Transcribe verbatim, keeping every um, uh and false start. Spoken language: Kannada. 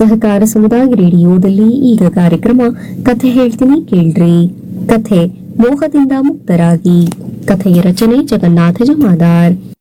ಸಹಕಾರ ಸಮುದಾಯ ರೇಡಿಯೋದಲ್ಲಿ ಈಗ ಕಾರ್ಯಕ್ರಮ ಕಥೆ ಹೇಳ್ತೀನಿ ಕೇಳ್ರಿ. ಕಥೆ ಮೋಹದಿಂದ ಮುಕ್ತರಾಗಿ. ಕಥೆಯ ರಚನೆ ಜಗನ್ನಾಥ ಜಮಾದಾರ್.